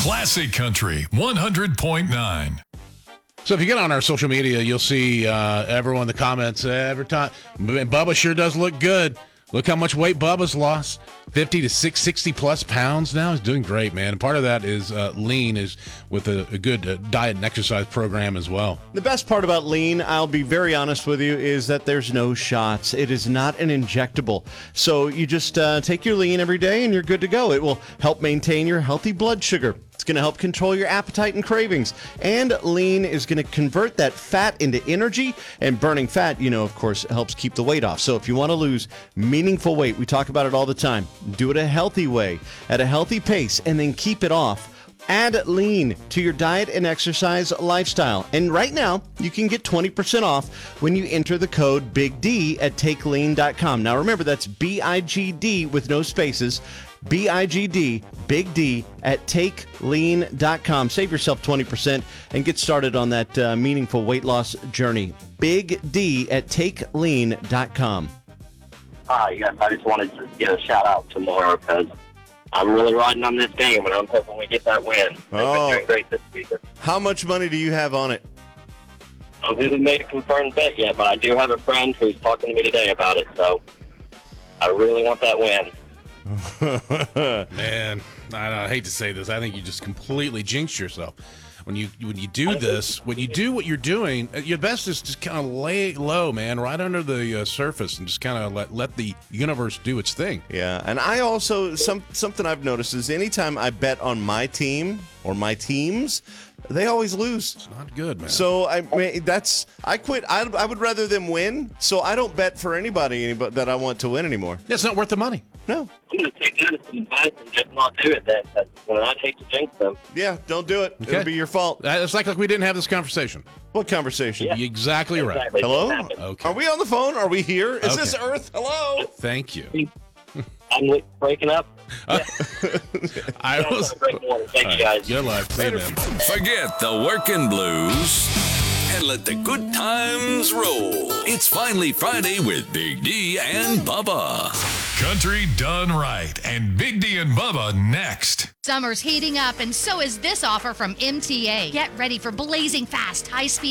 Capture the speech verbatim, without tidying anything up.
Classic Country one hundred point nine. So if you get on our social media, you'll see uh, everyone in the comments uh, every time. Bubba sure does look good. Look how much weight Bubba's lost. fifty to six sixty plus pounds now. He's doing great, man. And part of that is uh, lean is with a, a good uh, diet and exercise program as well. The best part about lean, I'll be very honest with you, is that there's no shots. It is not an injectable. So you just uh, take your lean every day and you're good to go. It will help maintain your healthy blood sugar. It's going to help control your appetite and cravings. And lean is going to convert that fat into energy. And burning fat, you know, of course, helps keep the weight off. So if you want to lose meaningful weight, we talk about it all the time. Do it a healthy way, at a healthy pace, and then keep it off. Add lean to your diet and exercise lifestyle. And right now, you can get twenty percent off when you enter the code Big D at take lean dot com. Now remember, that's B I G D with no spaces. B I G D, Big D, at take lean dot com. Save yourself twenty percent and get started on that uh, meaningful weight loss journey. Big D at take lean dot com. Hi, yes, I just wanted to give a shout out tomorrow because I'm really riding on this game, and I'm hoping we get that win. They've Oh. been doing great this season. How much money do you have on it? I haven't made a confirmed bet yet, but I do have a friend who's talking to me today about it, so I really want that win. Man, I, I hate to say this. I think you just completely jinxed yourself. When you when you do this, when you do what you're doing, uh, your best is just kind of lay low, man, right under the uh, surface, and just kind of let let the universe do its thing. Yeah, and I also, some something I've noticed is anytime I bet on my team or my teams, they always lose. It's not good, man. So I mean, that's I quit. I, I would rather them win. So I don't bet for anybody, anybody that I want to win anymore. Yeah, it's not worth the money. No. I'm going to take that as advice and just not do it then. That's when I hate to jinx them. Yeah, don't do it. Okay. It'll be your fault. Uh, It's like, like we didn't have this conversation. What conversation? Yeah. You're exactly right. Exactly. Hello? What happened. Okay. Are we on the phone? Are we here? Is Okay. this Earth? Hello? Thank you. I'm li- breaking up. I Have was. a great morning. Thank you, guys. Good luck. See you, man. Forget the working blues and let the good times roll. It's finally Friday with Big D and Bubba. Country done right, and Big D and Bubba next. Summer's heating up, and so is this offer from M T A. Get ready for blazing fast, high-speed